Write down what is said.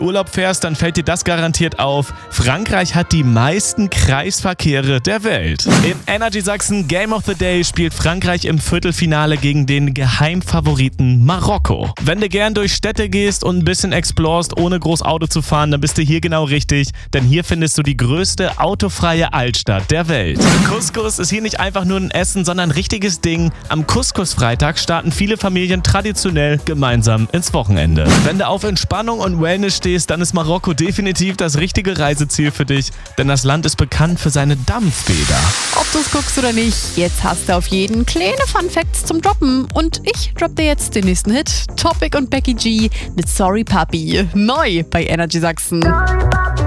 Urlaub fährst, dann fällt dir das garantiert auf. Frankreich hat die meisten Kreisverkehre der Welt. Im Energy Sachsen Game of the Day spielt Frankreich im Viertelfinale gegen den Geheimfavoriten Marokko. Wenn du gern durch Städte gehst und ein bisschen explorst, ohne groß Auto zu fahren, dann bist du hier genau richtig, denn hier findest du die größte autofreie Altstadt der Welt. Couscous ist hier nicht einfach nur ein Essen, sondern ein richtiges Ding. Am Couscous-Freitag starten viele Familien traditionell gemeinsam ins Wochenende. Wenn du auf Entspannung und Wellness stehst, dann ist Marokko definitiv das richtige Reiseziel für dich, denn das Land ist bekannt für seine Dampfbäder. Ob du es guckst oder nicht, jetzt hast du auf jeden kleine Funfacts zum Droppen. Und ich droppe dir jetzt den nächsten Hit. Topic und Becky G mit Sorry Papi. Neu bei Energy Sachsen.